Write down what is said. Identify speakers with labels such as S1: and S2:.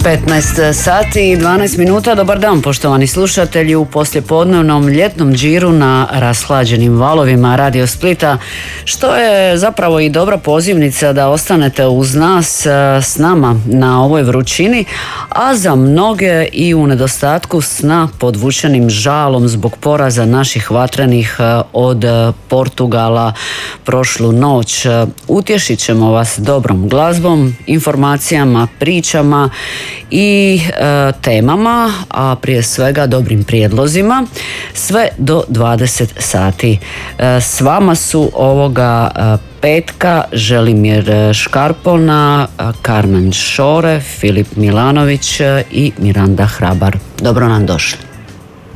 S1: 15 sati i 12 minuta. Dobar dan, poštovani slušatelji, u poslijepodnevnom ljetnom džiru na rashlađenim valovima Radio Splita, što je zapravo i dobra pozivnica da ostanete uz nas, s nama na ovoj vrućini, a za mnoge i u nedostatku sna podvučenim žalom zbog poraza naših vatrenih od Portugala prošlu noć. Utješit ćemo vas dobrom glazbom, informacijama, pričama i temama, a prije svega dobrim prijedlozima, sve do 20 sati. S vama su ovoga petka Želimir Škarpona, Karmen Šore, Filip Milanović i Miranda Hrabar. Dobro nam došli.